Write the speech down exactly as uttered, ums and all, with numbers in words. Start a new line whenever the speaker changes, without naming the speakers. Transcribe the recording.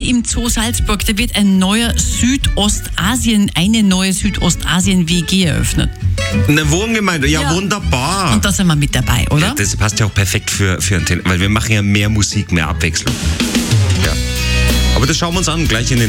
im Zoo Salzburg, da wird ein neuer Südostasien, eine neue Südostasien-W G eröffnet.
Eine Wohngemeinde, ja,
Ja.
wunderbar.
Und da sind wir mit dabei, oder?
Ja, das passt ja auch perfekt für, für ein Thema, weil wir machen ja mehr Musik, mehr Abwechslung. Ja. Aber das schauen wir uns an, gleich in den